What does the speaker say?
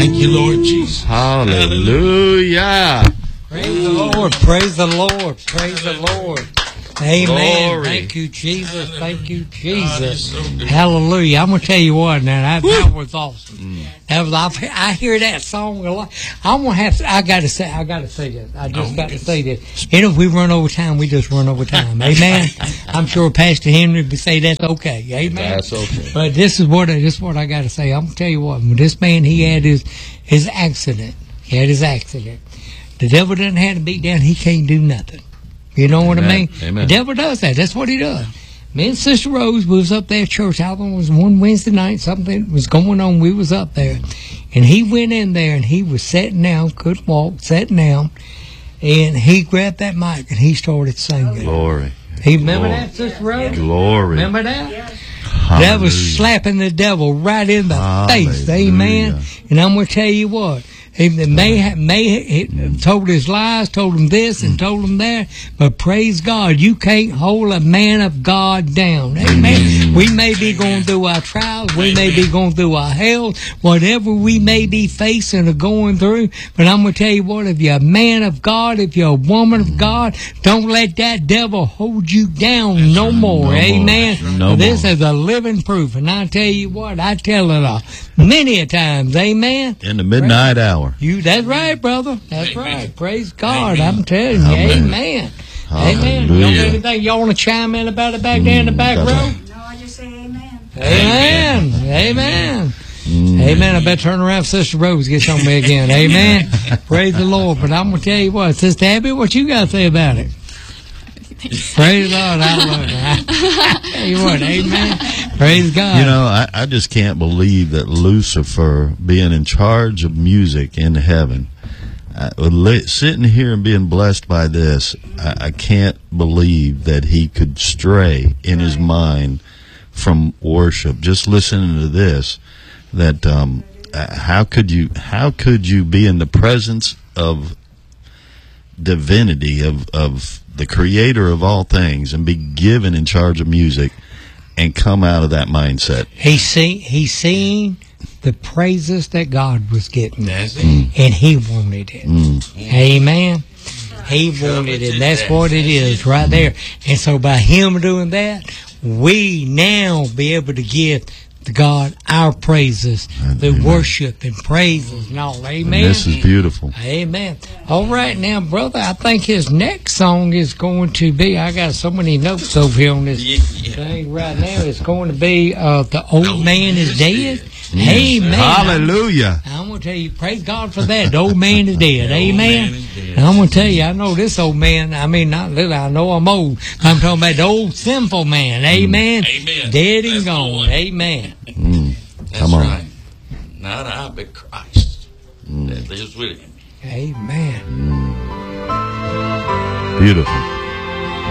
Thank you, Lord Jesus. Hallelujah. Praise the Lord. Praise the Lord. Praise the Lord. Amen. Glory. Thank you, Jesus. Thank you, Jesus. So good. Hallelujah. I'm going to tell you what now. That was awesome. That was, I hear that song a lot. I'm going to have to, I got to say this. I just got to say this. You know, if we run over time, we just run over time. Amen. I'm sure Pastor Henry would say that's okay. Amen. That's okay. But this is what I got to say. I'm going to tell you what. When this man, he had his accident. He had his accident. The devil doesn't have to beat down. He can't do nothing. You know what I mean? Amen. The devil does that. That's what he does. Me and Sister Rose was up there at church. I think it was one Wednesday night. Something was going on. We was up there. And he went in there and he was sitting down, couldn't walk, sitting down. And he grabbed that mic and he started singing. Glory. He remember that, Sister Rose? Glory. Remember that? Yes. That was slapping the devil right in the face. Amen. And I'm going to tell you what. He may told his lies, told him this and told him that, but praise God, you can't hold a man of God down. Amen. We may be going through our trials, we may be going through our hell, whatever we may be facing or going through, but I'm going to tell you what, if you're a man of God, if you're a woman of God, don't let that devil hold you down no more. Amen. No This more. is a living proof, and I tell you what, I tell it many a times. Amen. In the midnight hour. That's right, brother. That's right. Praise God. Amen. I'm telling you. Amen. Amen. You got anything y'all want to chime in about it back there in the back row? No, I just say amen. Amen. Amen. Amen. I better turn around. Sister Rose gets on me again. Amen. Praise the Lord. But I'm going to tell you what, Sister Abby, what you got to say about it? Praise the Lord. I tell you what, amen. Praise God. You know, I just can't believe that Lucifer, being in charge of music in heaven, sitting here and being blessed by this, I can't believe that he could stray in his mind from worship. Just listening to this, that how could you be in the presence of divinity, of the creator of all things, and be given in charge of music and come out of that mindset? He seen the praises that God was getting, That's it. and he wanted it. Amen. He wanted it. That's what it is right there. And so by him doing that, we now be able to give to God our praises, the worship and praises and all. Amen. And this is beautiful. Amen. All right, now, brother, I think his next song is going to be, I got so many notes over here on this thing right now. It's going to be The Old Man is Dead. Amen. Hallelujah. I'm going to tell you, praise God for that. The old man is dead. The old Amen. man is dead. And I'm going to tell you, I know this old man, I mean, not little, I know I'm old. I'm talking about the old sinful man. Amen. Amen. Dead and That's the gone. one. Amen. That's Come on. right. Not I, but Christ that lives with him. Amen. Beautiful.